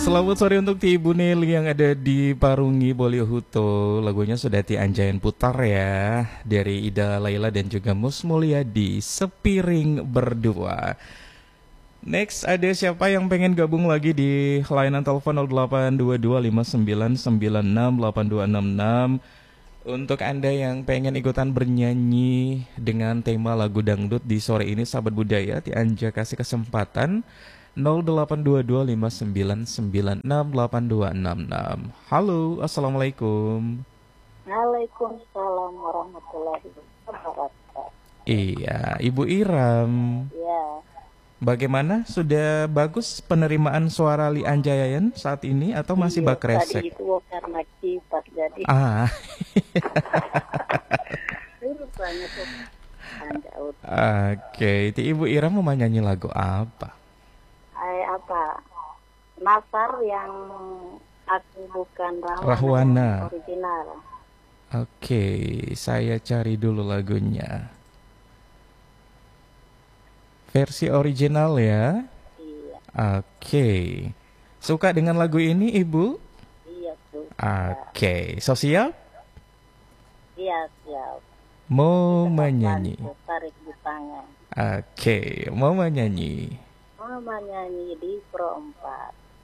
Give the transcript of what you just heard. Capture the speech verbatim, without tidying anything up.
Selamat sore untuk Ti Ibu Nelly yang ada di Parungi Boliohuto. Lagunya sudah Ti Anjayan putar ya, dari Ida Laila dan juga Mus Mulyadi, Sepiring Berdua. Next, ada siapa yang pengen gabung lagi di layanan telepon nol delapan dua dua lima sembilan sembilan enam delapan dua enam enam. Untuk Anda yang pengen ikutan bernyanyi dengan tema lagu dangdut di sore ini, sahabat budaya, Ti Anja kasih kesempatan nol delapan dua dua lima sembilan sembilan enam delapan dua enam enam. Halo, Assalamualaikum. Waalaikumsalam warahmatullahi wabarakatuh. Iya, Ibu Iram. Ya, Bagaimana? Sudah bagus penerimaan suara Li Anjayan saat ini atau masih iya, bakresek? tadi itu karena kipas jadi Ah, rupanya tuh anjaut. oke. Ti Ibu Iram mau nyanyi lagu apa? Ay, apa? Nasar yang aku bukan Rahwana, Rahwana. yang original. Oke, saya cari dulu lagunya. Versi original ya. Iya, Oke. Suka dengan lagu ini, Ibu? iya tuh. Oke. So siap? Iya, siap. Mau Kita menyanyi. bantu tarik di tangan. Oke, mau menyanyi. Mama nyanyi di pro empat.